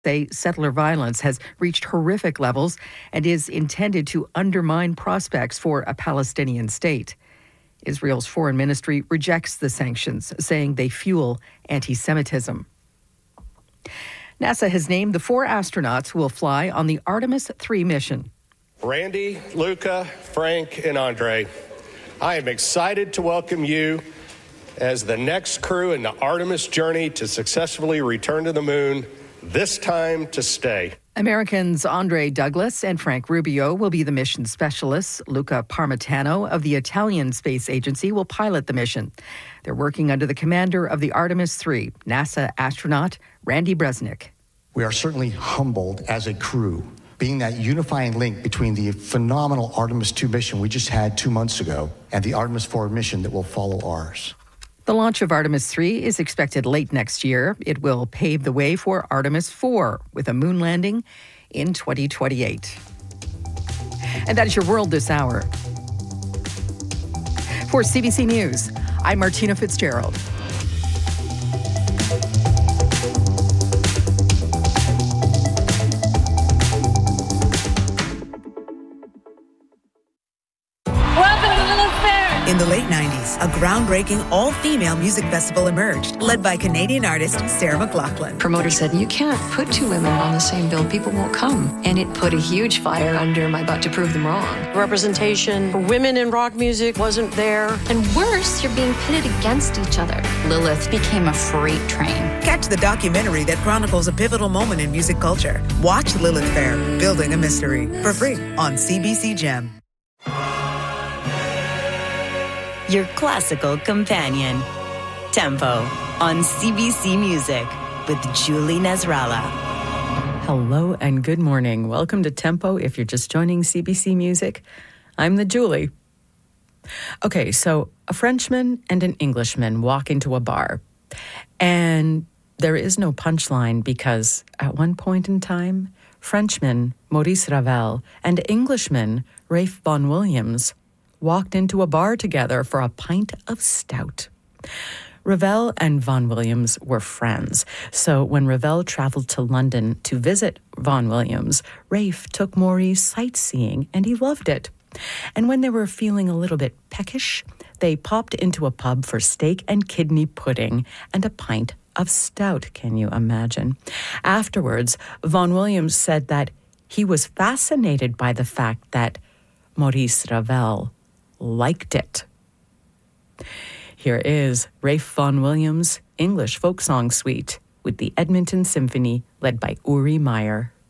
Say settler violence has reached horrific levels and is intended to undermine prospects for a Palestinian state. Israel's foreign ministry rejects the sanctions, saying they fuel anti-Semitism. NASA has named the 4 astronauts who will fly on the Artemis 3 mission. Randy, Luca, Frank, and Andre, I am excited to welcome you as the next crew in the Artemis journey to successfully return to the moon, this time to stay. Americans Andre Douglas and Frank Rubio will be the mission specialists. Luca Parmitano of the Italian Space Agency will pilot the mission. They're working under the commander of the Artemis 3, NASA astronaut Randy Bresnik. We are certainly humbled as a crew, being that unifying link between the phenomenal Artemis 2 mission we just had 2 months ago and the Artemis 4 mission that will follow ours. The launch of Artemis 3 is expected late next year. It will pave the way for Artemis 4 with a moon landing in 2028. And that is your world this hour. For CBC News, I'm Martina Fitzgerald. In the late 90s, a groundbreaking all-female music festival emerged, led by Canadian artist Sarah McLachlan. Promoter said, you can't put 2 women on the same bill. People won't come. And it put a huge fire under my butt to prove them wrong. Representation for women in rock music wasn't there. And worse, you're being pitted against each other. Lilith became a freight train. Catch the documentary that chronicles a pivotal moment in music culture. Watch Lilith Fair, Building a Mystery, for free on CBC Gem. Your classical companion. Tempo on CBC Music with Julie Nasrallah. Hello and good morning. Welcome to Tempo. If you're just joining CBC Music, I'm the Julie. Okay, so a Frenchman and an Englishman walk into a bar. And there is no punchline because at one point in time, Frenchman Maurice Ravel and Englishman Ralph Vaughan Williams walked into a bar together for a pint of stout. Ravel and Vaughan Williams were friends, so when Ravel traveled to London to visit Vaughan Williams, Ralph took Maurice sightseeing, and he loved it. And when they were feeling a little bit peckish, they popped into a pub for steak and kidney pudding and a pint of stout, can you imagine? Afterwards, Vaughan Williams said that he was fascinated by the fact that Maurice Ravel liked it. Here is Ralph Vaughan Williams' English folk song suite with the Edmonton Symphony led by Uri Meyer.